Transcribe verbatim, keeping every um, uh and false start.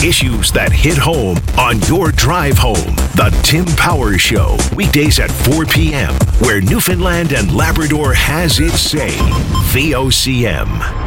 Issues that hit home on your drive home. The Tim Power Show, weekdays at four p.m., where Newfoundland and Labrador has its say. V O C M.